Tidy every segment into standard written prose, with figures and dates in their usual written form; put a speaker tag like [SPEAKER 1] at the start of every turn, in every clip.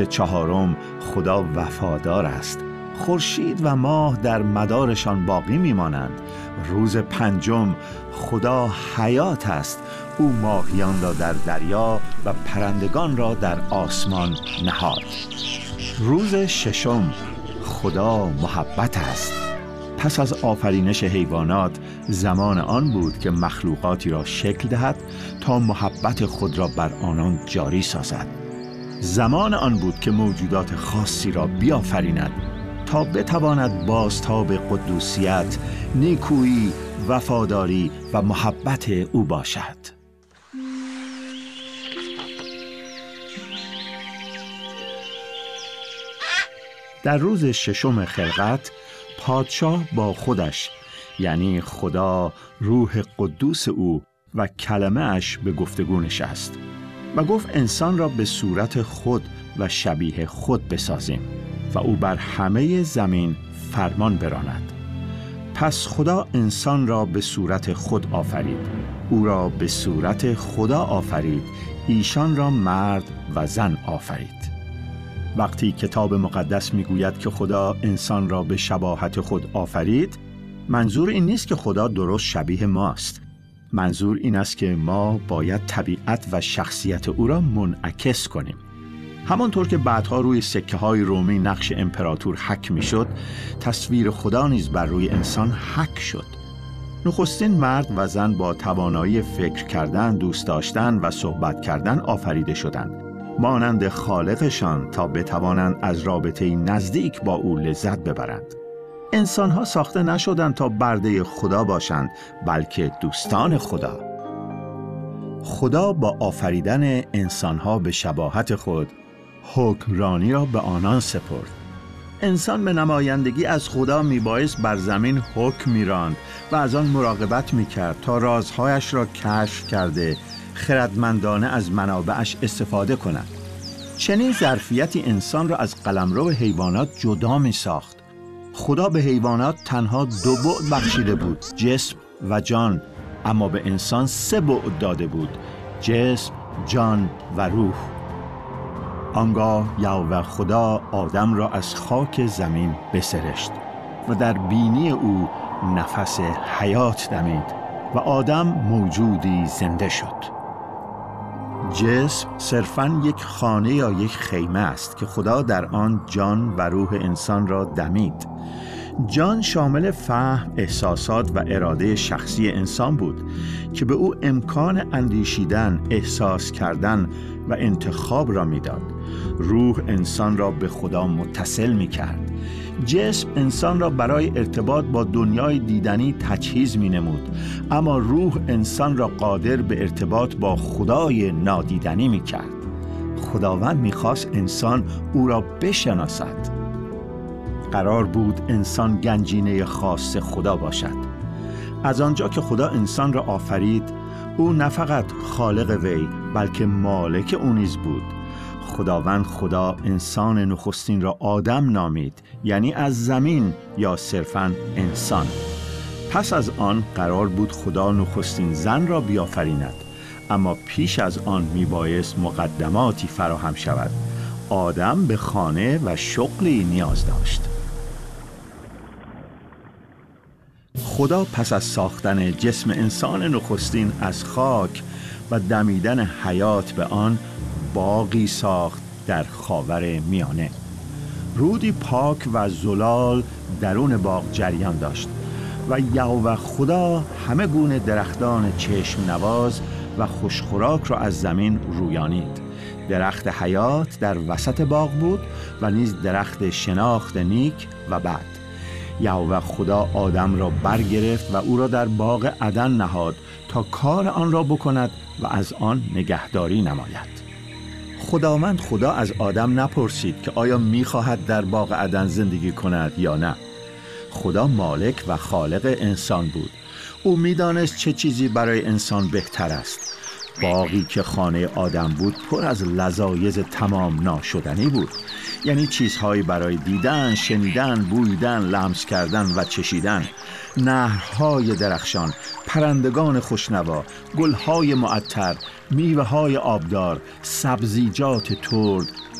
[SPEAKER 1] روز چهارم خدا وفادار است. خورشید و ماه در مدارشان باقی میمانند. روز پنجم خدا حیات است. او ماهیان را در دریا و پرندگان را در آسمان نهاد. روز ششم خدا محبت است. پس از آفرینش حیوانات زمان آن بود که مخلوقاتی را شکل دهد تا محبت خود را بر آنان جاری سازد. زمان آن بود که موجودات خاصی را بیافریند تا بتواند بازتاب قدوسیت، نیکویی، وفاداری و محبت او باشد. در روز ششم خلقت پادشاه با خودش یعنی خدا، روح قدوس او و کلمه اش به گفتگو نشست و گفت انسان را به صورت خود و شبیه خود بسازیم و او بر همه زمین فرمان براند. پس خدا انسان را به صورت خود آفرید. او را به صورت خدا آفرید. ایشان را مرد و زن آفرید. وقتی کتاب مقدس میگوید که خدا انسان را به شباهت خود آفرید، منظور این نیست که خدا درست شبیه ماست. منظور این است که ما باید طبیعت و شخصیت او را منعکس کنیم. همانطور که بعدها روی سکه‌های رومی نقش امپراتور حک میشد، تصویر خدا نیز بر روی انسان حک شد. نخستین مرد و زن با توانایی فکر کردن، دوست داشتن و صحبت کردن آفریده شدند، مانند خالقشان تا بتوانند از رابطه نزدیک با او لذت ببرند. انسان‌ها ساخته نشدند تا برده خدا باشند، بلکه دوستان خدا. خدا با آفریدن انسان‌ها به شباهت خود، حکمرانی را به آنان سپرد. انسان به نمایندگی از خدا میبایست بر زمین حکم میراند و از آن مراقبت میکرد تا رازهایش را کشف کرده خردمندانه از منابعش استفاده کند. چنین ظرفیتی انسان را از قلمرو حیوانات جدا می ساخت. خدا به حیوانات تنها 2 بعد بخشیده بود، جسم و جان، اما به انسان 3 بعد داده بود، جسم، جان و روح. آنگاه یهوه خدا آدم را از خاک زمین بسرشت و در بینی او نفس حیات دمید و آدم موجودی زنده شد. جسم صرفاً یک خانه یا یک خیمه است که خدا در آن جان و روح انسان را دمید. جان شامل فهم، احساسات و اراده شخصی انسان بود که به او امکان اندیشیدن، احساس کردن و انتخاب را میداد. روح انسان را به خدا متصل میکرد. جسم انسان را برای ارتباط با دنیای دیدنی تجهیز می‌نمود، اما روح انسان را قادر به ارتباط با خدای نادیدنی می‌کرد. خداوند می‌خواست انسان او را بشناسد. قرار بود انسان گنجینه خاص خدا باشد. از آنجا که خدا انسان را آفرید، او نه فقط خالق وی، بلکه مالک او نیز بود. خداوند خدا انسان نخستین را آدم نامید، یعنی از زمین یا صرفاً انسان. پس از آن قرار بود خدا نخستین زن را بیافریند، اما پیش از آن میبایست مقدماتی فراهم شود. آدم به خانه و شغلی نیاز داشت. خدا پس از ساختن جسم انسان نخستین از خاک و دمیدن حیات به آن، باغی ساخت در خاور میانه. رودی پاک و زلال درون باغ جریان داشت و یهوه خدا همه گونه درختان چشم نواز و خوشخوراک را از زمین رویانید. درخت حیات در وسط باغ بود و نیز درخت شناخت نیک و بد. یهوه خدا آدم را برگرفت و او را در باغ عدن نهاد تا کار آن را بکند و از آن نگهداری نماید. خداوند خدا از آدم نپرسید که آیا می‌خواهد در باغ عدن زندگی کند یا نه. خدا مالک و خالق انسان بود. او می‌دانست چه چیزی برای انسان بهتر است. باغی که خانه آدم بود پر از لذایذ تمام ناشدنی بود، یعنی چیزهایی برای دیدن، شنیدن، بویدن، لمس کردن و چشیدن. نهرهای درخشان، پرندگان خوشنوا، گلهای معطر، میوه‌های آبدار، سبزیجات ترد،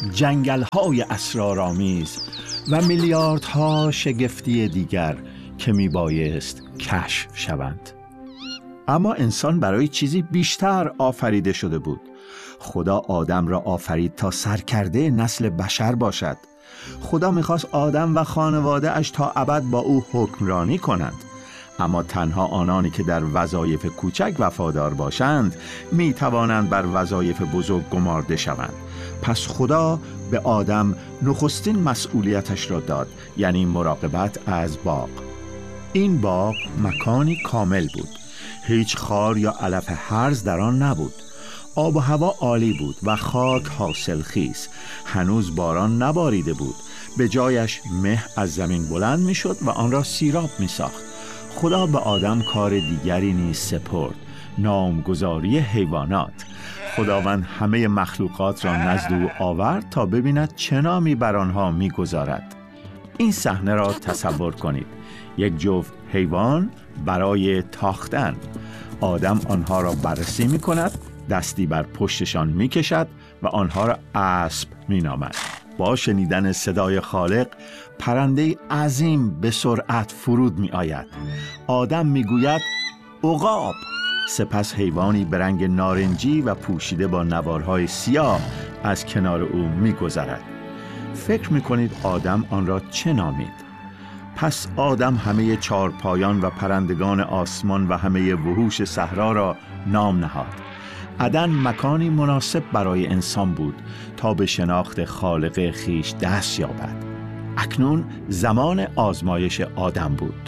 [SPEAKER 1] جنگل‌های اسرارآمیز و میلیاردها شگفتی دیگر که میبایست کشف شوند. اما انسان برای چیزی بیشتر آفریده شده بود. خدا آدم را آفرید تا سرکرده نسل بشر باشد. خدا میخواست آدم و خانواده اش تا ابد با او حکمرانی کنند. اما تنها آنانی که در وظایف کوچک وفادار باشند می توانند بر وظایف بزرگ گمارده شوند. پس خدا به آدم نخستین مسئولیتش را داد، یعنی مراقبت از باغ. این باغ مکانی کامل بود. هیچ خار یا علف هرز در آن نبود. آب و هوا عالی بود و خاک حاصلخیز. هنوز باران نباریده بود. به جایش مه از زمین بلند می شد و آن را سیراب می ساخت. خدا به آدم کار دیگری نیز سپرد: نامگذاری حیوانات. خداوند همه مخلوقات را نزد او آورد تا ببیند چه نامی بر آنها می‌گذارد. این صحنه را تصور کنید: یک جفت حیوان برای تاختن. آدم آنها را بررسی می‌کند، دستی بر پشتشان می‌کشد و آنها را اسب می‌نامد. با شنیدن صدای خالق، پرنده عظیم به سرعت فرود می‌آید. آدم می‌گوید عقاب. سپس حیوانی به رنگ نارنجی و پوشیده با نوارهای سیاه از کنار او می‌گذرد. فکر می‌کنید آدم آن را چه نامید؟ پس آدم همه چارپایان و پرندگان آسمان و همه وحوش صحرا را نام نهاد. عدن مکانی مناسب برای انسان بود تا به شناخت خالق خویش دست یابد. اکنون زمان آزمایش آدم بود.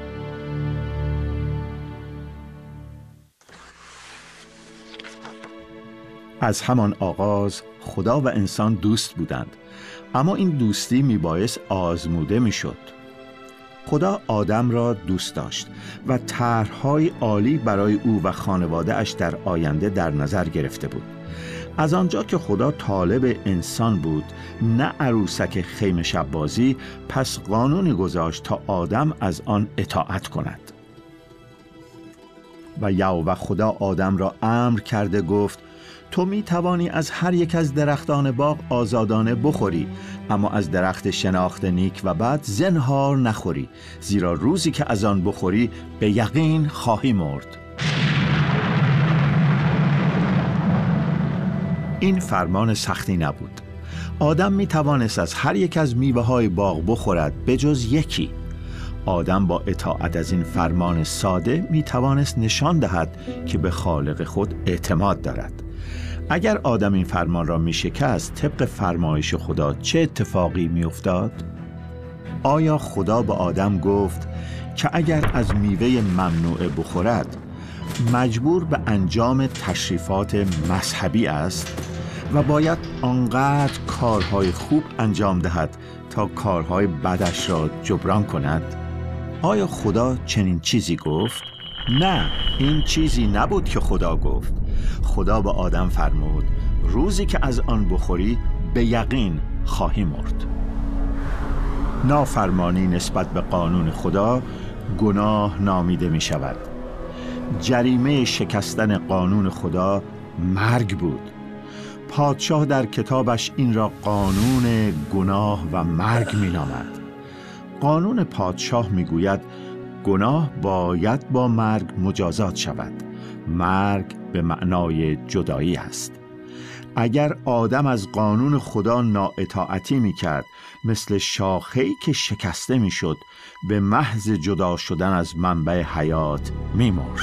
[SPEAKER 1] از همان آغاز خدا و انسان دوست بودند، اما این دوستی میبایست آزموده میشد. خدا آدم را دوست داشت و طرح‌های عالی برای او و خانواده اش در آینده در نظر گرفته بود. از آنجا که خدا طالب انسان بود، نه عروسک خیمه شب بازی، پس قانونی گذاشت تا آدم از آن اطاعت کند. و یهوه خدا آدم را امر کرده گفت: تو می توانی از هر یک از درختان باغ آزادانه بخوری، اما از درخت شناخت نیک و بد زنهار نخوری، زیرا روزی که از آن بخوری به یقین خواهی مرد. این فرمان سختی نبود. آدم می توانست از هر یک از میوه‌های باغ بخورد به جز یکی. آدم با اطاعت از این فرمان ساده می توانست نشان دهد که به خالق خود اعتماد دارد. اگر آدم این فرمان را می شکست، طبق فرمایش خدا چه اتفاقی می افتاد؟ آیا خدا به آدم گفت که اگر از میوه ممنوعه بخورد مجبور به انجام تشریفات مذهبی است و باید آنقدر کارهای خوب انجام دهد تا کارهای بدش را جبران کند؟ آیا خدا چنین چیزی گفت؟ نه، این چیزی نبود که خدا گفت. خدا به آدم فرمود: روزی که از آن بخوری به یقین خواهی مرد. نافرمانی نسبت به قانون خدا گناه نامیده می شود. جریمه شکستن قانون خدا مرگ بود. پادشاه در کتابش این را قانون گناه و مرگ می نامد. قانون پادشاه می گوید گناه باید با مرگ مجازات شود. مرگ به معنای جدایی است. اگر آدم از قانون خدا نااطاعتی می کرد، مثل شاخه‌ای که شکسته می شد، به محض جدا شدن از منبع حیات می مرد.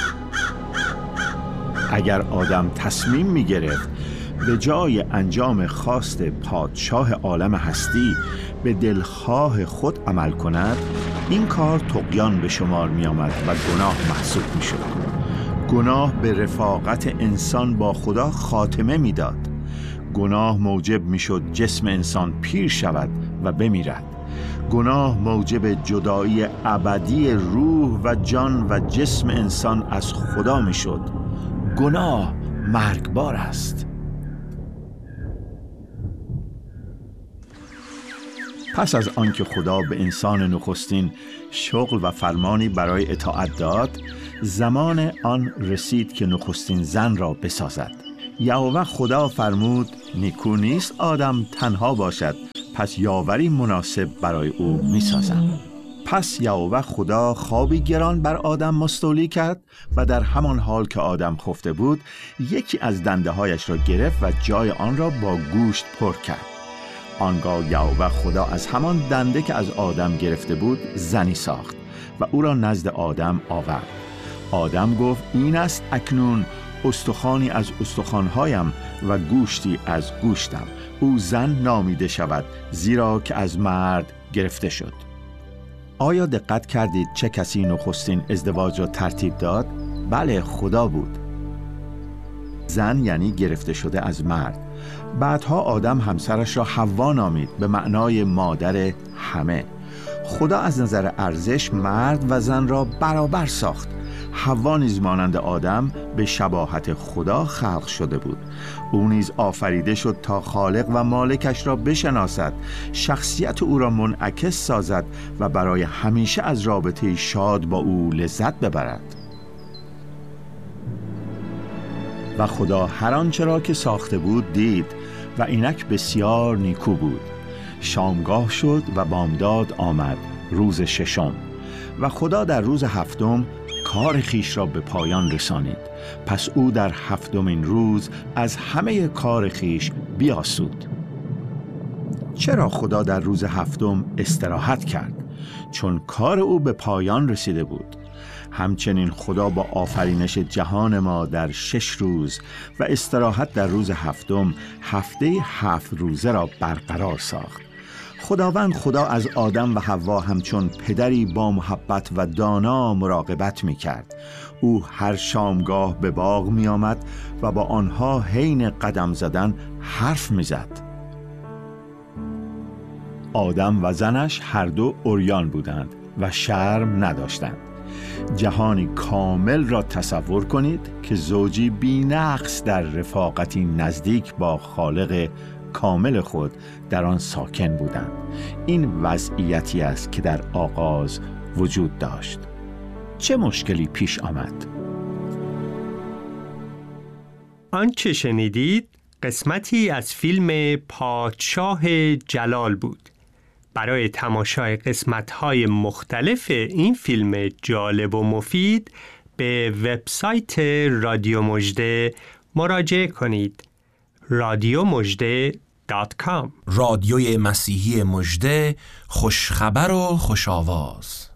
[SPEAKER 1] اگر آدم تصمیم می گرفت به جای انجام خواست پادشاه عالم هستی به دلخواه خود عمل کند، این کار طغیان به شمار می آمد و گناه محسوب می شد. گناه به رفاقت انسان با خدا خاتمه می داد. گناه موجب می شد جسم انسان پیر شود و بمیرد. گناه موجب جدایی ابدی روح و جان و جسم انسان از خدا می شد. گناه مرگبار است. پس از آنکه خدا به انسان نخستین شغل و فرمانی برای اطاعت داد، زمان آن رسید که نخستین زن را بسازد. یهوه خدا فرمود: نیکو نیست آدم تنها باشد، پس یاوری مناسب برای او می‌سازم. پس یهوه خدا خوابی گران بر آدم مستولی کرد و در همان حال که آدم خفته بود یکی از دنده هایش را گرفت و جای آن را با گوشت پر کرد. آنگاه یهوه خدا از همان دنده که از آدم گرفته بود زنی ساخت و او را نزد آدم آورد. آدم گفت این است اکنون استخوانی از استخوانهایم و گوشتی از گوشتم. او زن نامیده شود زیرا که از مرد گرفته شد. آیا دقت کردید چه کسی نخستین ازدواج را ترتیب داد؟ بله، خدا بود. زن یعنی گرفته شده از مرد. بعدها آدم همسرش را حوا نامید به معنای مادر همه. خدا از نظر ارزش مرد و زن را برابر ساخت. حوا نیز مانند آدم به شباهت خدا خلق شده بود. او نیز آفریده شد تا خالق و مالکش را بشناسد، شخصیت او را منعکس سازد و برای همیشه از رابطه شاد با او لذت ببرد. و خدا هر آنچه را که ساخته بود دید و اینک بسیار نیکو بود. شامگاه شد و بامداد آمد، روز ششم. و خدا در روز هفتم کار خیش را به پایان رسانید. پس او در هفتمین روز از همه کار خیش بیاسود. چرا خدا در روز هفتم استراحت کرد؟ چون کار او به پایان رسیده بود. همچنین خدا با آفرینش جهان ما در 6 روز و استراحت در روز هفتم هفته 7 روزه را برقرار ساخت. خداوند خدا از آدم و حوا همچون پدری با محبت و دانا مراقبت می کرد. او هر شامگاه به باغ می آمد و با آنها حین قدم زدن حرف می زد. آدم و زنش هر دو عریان بودند و شرم نداشتند. جهانی کامل را تصور کنید که زوجی بی نقص در رفاقتی نزدیک با خالق کامل خود در آن ساکن بودند. این وضعیتی است که در آغاز وجود داشت. چه مشکلی پیش آمد؟
[SPEAKER 2] آنچه شنیدید قسمتی از فیلم پادشاه جلال بود. برای تماشای قسمت‌های مختلف این فیلم جالب و مفید به وبسایت رادیو مژده مراجعه کنید. radiomojde.com.
[SPEAKER 3] رادیوی مسیحی مژده، خوشخبر و خوش آواز.